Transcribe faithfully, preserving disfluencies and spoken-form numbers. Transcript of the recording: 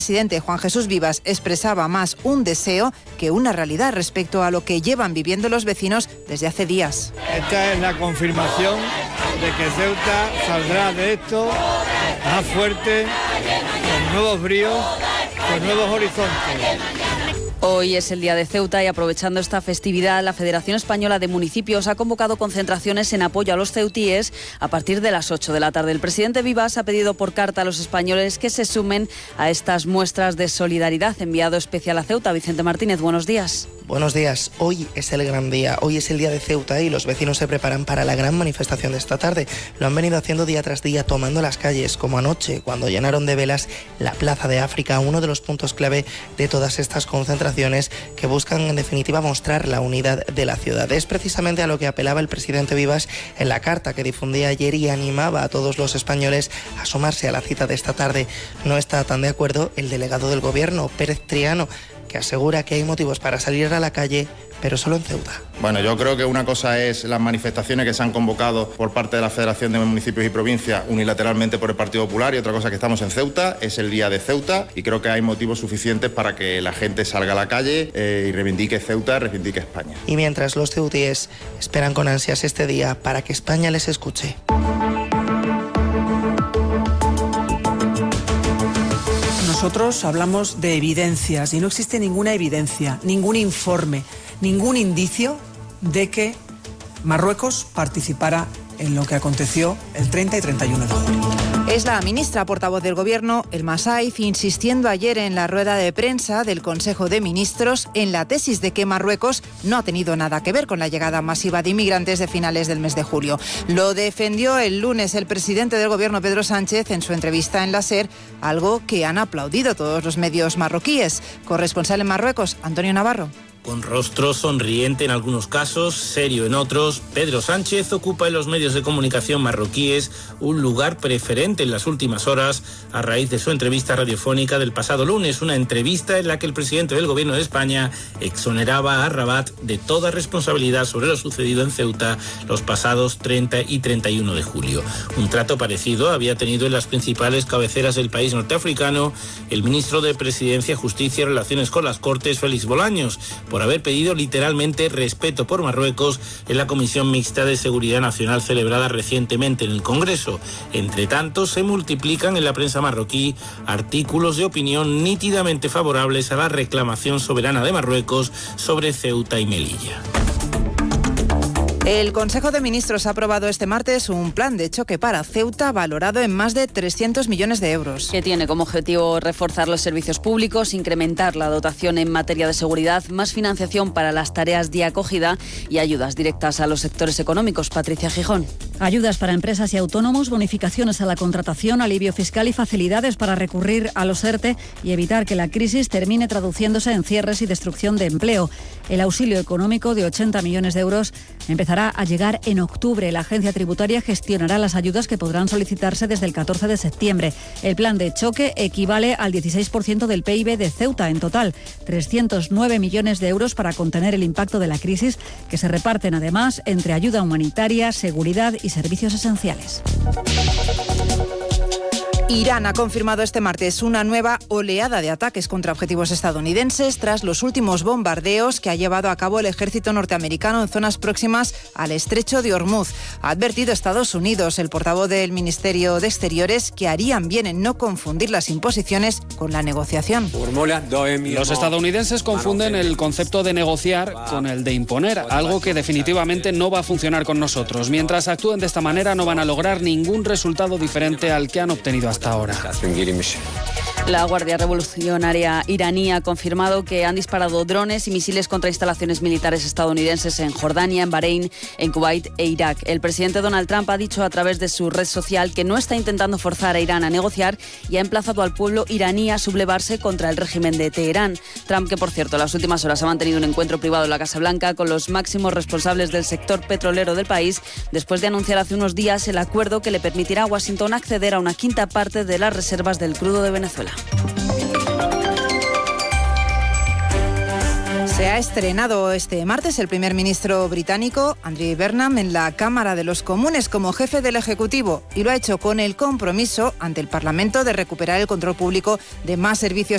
El presidente Juan Jesús Vivas expresaba más un deseo que una realidad respecto a lo que llevan viviendo los vecinos desde hace días. Esta es la confirmación de que Ceuta saldrá de esto más fuerte, con nuevos bríos, con nuevos horizontes. Hoy es el Día de Ceuta y aprovechando esta festividad, la Federación Española de Municipios ha convocado concentraciones en apoyo a los ceutíes a partir de las ocho de la tarde. El presidente Vivas ha pedido por carta a los españoles que se sumen a estas muestras de solidaridad. Enviado especial a Ceuta, Vicente Martínez, buenos días. Buenos días. Hoy es el gran día, hoy es el Día de Ceuta y los vecinos se preparan para la gran manifestación de esta tarde. Lo han venido haciendo día tras día, tomando las calles, como anoche, cuando llenaron de velas la Plaza de África, uno de los puntos clave de todas estas concentraciones que buscan, en definitiva, mostrar la unidad de la ciudad. Es precisamente a lo que apelaba el presidente Vivas en la carta que difundía ayer y animaba a todos los españoles a sumarse a la cita de esta tarde. No está tan de acuerdo el delegado del Gobierno, Pérez Triano, que asegura que hay motivos para salir a la calle, pero solo en Ceuta. Bueno, yo creo que una cosa es las manifestaciones que se han convocado por parte de la Federación de Municipios y Provincias unilateralmente por el Partido Popular, y otra cosa que estamos en Ceuta, es el Día de Ceuta, y creo que hay motivos suficientes para que la gente salga a la calle eh, y reivindique Ceuta, reivindique España. Y mientras los ceutíes esperan con ansias este día para que España les escuche. Nosotros hablamos de evidencias y no existe ninguna evidencia, ningún informe, ningún indicio de que Marruecos participara en lo que aconteció el treinta y treinta y uno de julio. Es la ministra portavoz del Gobierno, Elma Saif, insistiendo ayer en la rueda de prensa del Consejo de Ministros en la tesis de que Marruecos no ha tenido nada que ver con la llegada masiva de inmigrantes de finales del mes de julio. Lo defendió el lunes el presidente del Gobierno, Pedro Sánchez, en su entrevista en la SER, algo que han aplaudido todos los medios marroquíes. Corresponsal en Marruecos, Antonio Navarro. Con rostro sonriente en algunos casos, serio en otros, Pedro Sánchez ocupa en los medios de comunicación marroquíes un lugar preferente en las últimas horas a raíz de su entrevista radiofónica del pasado lunes, una entrevista en la que el presidente del Gobierno de España exoneraba a Rabat de toda responsabilidad sobre lo sucedido en Ceuta los pasados treinta y treinta y uno de julio. Un trato parecido había tenido en las principales cabeceras del país norteafricano el ministro de Presidencia, Justicia y Relaciones con las Cortes, Félix Bolaños, por haber pedido literalmente respeto por Marruecos en la Comisión Mixta de Seguridad Nacional celebrada recientemente en el Congreso. Entre tanto, se multiplican en la prensa marroquí artículos de opinión nítidamente favorables a la reclamación soberana de Marruecos sobre Ceuta y Melilla. El Consejo de Ministros ha aprobado este martes un plan de choque para Ceuta valorado en más de trescientos millones de euros. Que tiene como objetivo reforzar los servicios públicos, incrementar la dotación en materia de seguridad, más financiación para las tareas de acogida y ayudas directas a los sectores económicos. Patricia Gijón. Ayudas para empresas y autónomos, bonificaciones a la contratación, alivio fiscal y facilidades para recurrir a los ERTE y evitar que la crisis termine traduciéndose en cierres y destrucción de empleo. El auxilio económico de ochenta millones de euros empezará a llegar en octubre. La agencia tributaria gestionará las ayudas que podrán solicitarse desde el catorce de septiembre. El plan de choque equivale al dieciséis por ciento del P I B de Ceuta. En total, trescientos nueve millones de euros para contener el impacto de la crisis, que se reparten además entre ayuda humanitaria, seguridad y servicios esenciales. Irán ha confirmado este martes una nueva oleada de ataques contra objetivos estadounidenses tras los últimos bombardeos que ha llevado a cabo el ejército norteamericano en zonas próximas al estrecho de Hormuz. Ha advertido Estados Unidos, el portavoz del Ministerio de Exteriores, que harían bien en no confundir las imposiciones con la negociación. Los estadounidenses confunden el concepto de negociar con el de imponer, algo que definitivamente no va a funcionar con nosotros. Mientras actúen de esta manera no van a lograr ningún resultado diferente al que han obtenido hasta ahora. La Guardia Revolucionaria iraní ha confirmado que han disparado drones y misiles contra instalaciones militares estadounidenses en Jordania, en Bahrein, en Kuwait e Irak. El presidente Donald Trump ha dicho a través de su red social que no está intentando forzar a Irán a negociar y ha emplazado al pueblo iraní a sublevarse contra el régimen de Teherán. Trump, que por cierto en las últimas horas ha mantenido un encuentro privado en la Casa Blanca con los máximos responsables del sector petrolero del país, después de anunciar hace unos días el acuerdo que le permitirá a Washington acceder a una quinta parte de las reservas del crudo de Venezuela. Se ha estrenado este martes el primer ministro británico, Andy Burnham, en la Cámara de los Comunes como jefe del Ejecutivo, y lo ha hecho con el compromiso ante el Parlamento de recuperar el control público de más servicios